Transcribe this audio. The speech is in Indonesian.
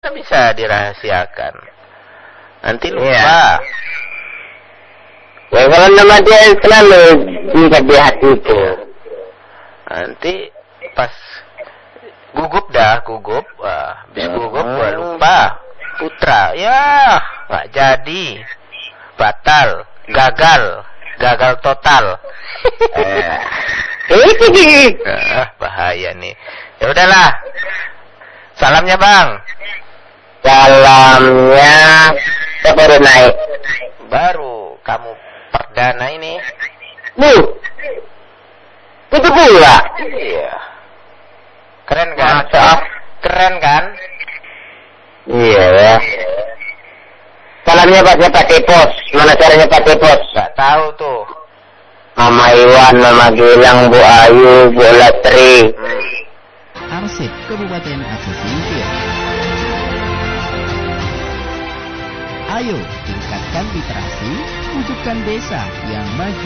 Mana bisa dirahasiakan? Nanti lupa. Iya. Ya kalau nama dia selalu ingat di hati itu. Nanti pas gugup. Wah, habis gugup gua lupa. Putra, ya nggak jadi. Batal, gagal total. Bahaya nih. Ya udahlah. Salamnya Bang. Salamnya baru naik. Baru kamu perdana ini. Itu pula. Iya. Keren kan? Masa? Keren kan? Iya ya. Salamnya Pak Tepos. Mana caranya Pak Tepos? Gak tahu tuh. Mama Iwan, Mama Gilang, Bu Ayu, Bu Latri. Arsip Kabupaten Aceh Singkil. Ayo tingkatkan literasi, wujudkan desa yang maju.